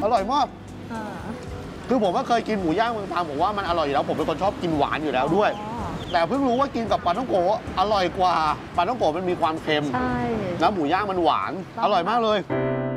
อร่อยมากคือผมก็เคยกินหมูย่างเมืองตรังผมว่ามันอร่อยอยู่แล้วผมเป็นคนชอบกินหวานอยู่แล้วด้วยแต่เพิ่งรู้ว่ากินกับปลาท่องโกอร่อยกว่าปลาท่องโกมันมีความเค็มแล้วหมูย่างมันหวานอร่อยมากเลย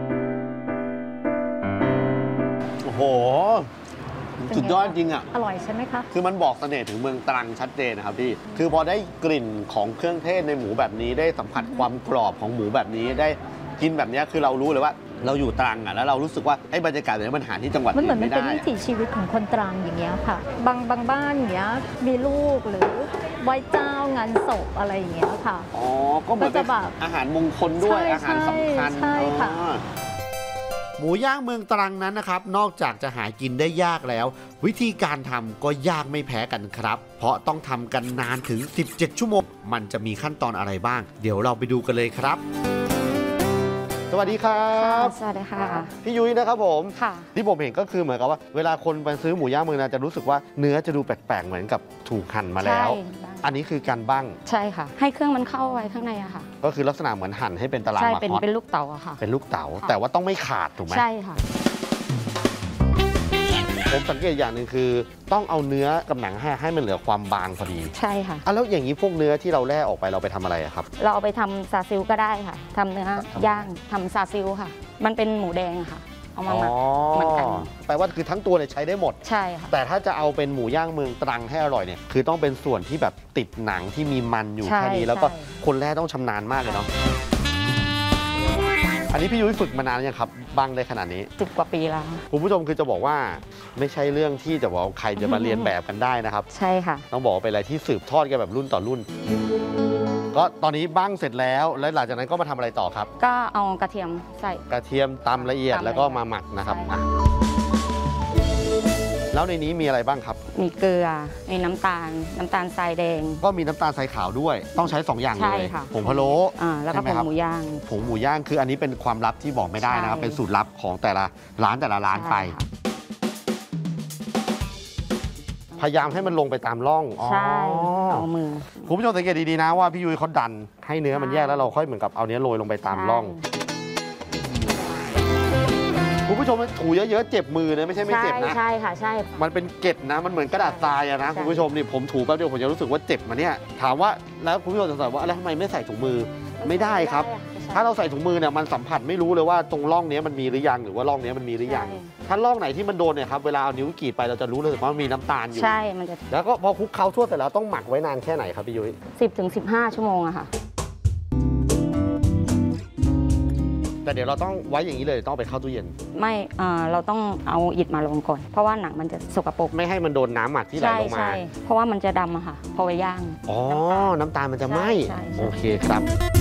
โอ้โหสุดยอดจริงอ่ะอร่อยใช่ไหมคะคือมันบอกเสน่ห์ถึงเมืองตรังชัดเจนนะครับพี่คือพอได้กลิ่นของเครื่องเทศในหมูแบบนี้ได้สัมผัสความกรอบของหมูแบบนี้ได้กินแบบนี้คือเรารู้เลยว่าเราอยู่ตรังอ่ะแล้วเรารู้สึกว่าไอ้บรรยากาศแบบนี้มันหาที่จังหวัดอื่นไม่ได้มันเหมือนเป็นวิถีชีวิตของคนตรังอย่างเงี้ยค่ะบางบ้านอย่างเงี้ยมีลูกหรือไหว้เจ้างานศพอะไรอย่างเงี้ยค่ะอ๋อก็เหมือนเป็นอาหารมงคลด้วยอาหารสำคัญใช่ค่ะหมูย่างเมืองตรังนั้นนะครับนอกจากจะหากินได้ยากแล้ววิธีการทำก็ยากไม่แพ้กันครับเพราะต้องทำกันนานถึง17 ชั่วโมงมันจะมีขั้นตอนอะไรบ้างเดี๋ยวเราไปดูกันเลยครับสวัสดีครับสวัสดีค่ะพี่ยุ้ยนะครับผมค่ะที่ผมเห็นก็คือเหมือนกับว่าเวลาคนไปซื้อหมูย่างเมืองตรังจะรู้สึกว่าเนื้อจะดูแปลกๆเหมือนกับถูกหั่นมาแล้วอันนี้คือการบั้งใช่ค่ะให้เครื่องมันเข้าไว้ข้างในอะค่ะก็คือลักษณะเหมือนหั่นให้เป็นตารางมาคอตเป็นลูกเต๋าอะค่ะเป็นลูกเต๋าแต่ว่าต้องไม่ขาดถูกไหมใช่ค่ะผมสังเกตอย่างหนึ่งคือต้องเอาเนื้อกับหนังให้มันเหลือความบางพอดีใช่ค่ะแล้วอย่างนี้พวกเนื้อที่เราแล่ออกไปเราไปทำอะไรครับเราเอาไปทำซาซิลก็ได้ค่ะทำเนื้อย่างทำซาซิลค่ะมันเป็นหมูแดงค่ะเอามาหมักเหมือนกันแปลว่าคือทั้งตัวเนี่ยใช้ได้หมดใช่ค่ะแต่ถ้าจะเอาเป็นหมูย่างเมืองตรังให้อร่อยเนี่ยคือต้องเป็นส่วนที่แบบติดหนังที่มีมันอยู่แค่นี้แล้วก็คนแล่ต้องชำนาญมากเลยเนาะอันนี้พี่ยุ้ยฝึกมานานยังครับบังได้ขนาดนี้ 10 กว่าปีแล้วคุณผู้ชมคือจะบอกว่าไม่ใช่เรื่องที่จะบอกใครจะมาเรียนแบบกันได้นะครับใช่ค่ะต้องบอกเป็นอะไรที่สืบทอดกันแบบรุ่นต่อรุ่นก็ตอนนี้บั้งเสร็จแล้วแล้วหลังจากนั้นก็มาทำอะไรต่อครับก็เอากระเทียมใส่กระเทียมตำละเอียดแล้วก็มาหมักนะครับแล้วในนี้มีอะไรบ้างครับมีเกลือมีน้ำตาลทรายแดงก็มีน้ำตาลทรายขาวด้วยต้องใช้2 อย่างเลยผงพะโล้แล้วก็ผงหมูย่างผงหมูย่างคืออันนี้เป็นความลับที่บอกไม่ได้นะครับเป็นสูตรลับของแต่ละร้านไปพยายามให้มันลงไปตามร่องใช่เอามือคุณผู้ชมสังเกตดีๆนะว่าพี่ยุ้ยเขาดันให้เนื้อมันแยกแล้วเราค่อยเหมือนกับเอาเนื้อโรยลงไปตามร่องคุณผู้ชมถูเยอะๆเจ็บมือนะไม่ใช่ไม่เจ็บนะใช่ค่ะใช่มันเป็นเกล็ดนะมันเหมือนกระดาษทรายนะคุณผู้ชมนี่ผมถูแป๊บเดียวผมจะรู้สึกว่าเจ็บมาเนี่ยถามว่าแล้วคุณผู้ชมจะถามว่าแล้วทำไมไม่ใส่ถุงมือไม่ได้ครับถ้าเราใส่ถุงมือเนี่ยมันสัมผัสไม่รู้เลยว่าตรงร่องนี้มันมีหรือยังหรือว่าร่องนี้มันมีหรือยังถ้าร่องไหนที่มันโดนเนี่ยครับเวลาเอานิ้วกรีดไปเราจะรู้เลยว่ามันมีน้ำตาลอยู่ใช่มันจะแล้วก็พอคลุกเคล้าทั่วเสร็จแล้วต้องหมักไว้นานแค่ไหนครับพี่ยุ้ย 10 ถึง 15 ชั่วโมงอะค่ะแต่เดี๋ยวเราต้องไว้อย่างนี้เลยต้องไปเข้าตู้เย็นไม่เราต้องเอาอิฐมาลงก่อนเพราะว่าหนังมันจะสกปรกไม่ให้มันโดนน้ำหมักที่ไหลลงมาใช่เพราะว่ามันจะดำอะค่ะพอไปย่างน้ำตาลมันจะไหม้โอเคครับ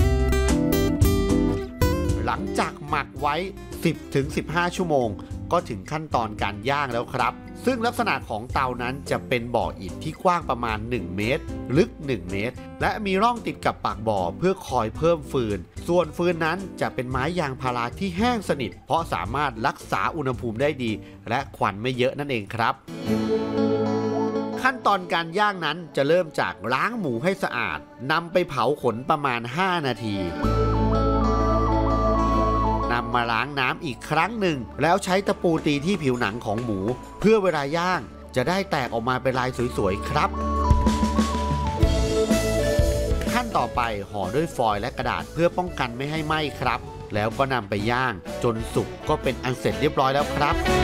หลังจากหมักไว้ 10 ถึง 15 ชั่วโมงก็ถึงขั้นตอนการย่างแล้วครับซึ่งลักษณะของเตานั้นจะเป็นบ่ออิฐที่กว้างประมาณ1 เมตรลึก1 เมตรและมีร่องติดกับปากบ่อเพื่อคอยเพิ่มฟืนส่วนฟืนนั้นจะเป็นไม้ยางพาราที่แห้งสนิทเพราะสามารถรักษาอุณหภูมิได้ดีและควันไม่เยอะนั่นเองครับขั้นตอนการย่างนั้นจะเริ่มจากล้างหมูให้สะอาดนำไปเผาขนประมาณ5 นาทีนำมาล้างน้ำอีกครั้งหนึ่งแล้วใช้ตะปูตีที่ผิวหนังของหมูเพื่อเวลาย่างจะได้แตกออกมาเป็นลายสวยๆครับขั้นต่อไปห่อด้วยฟอยล์และกระดาษเพื่อป้องกันไม่ให้ไหม้ครับแล้วก็นำไปย่างจนสุกก็เป็นอันเสร็จเรียบร้อยแล้วครับ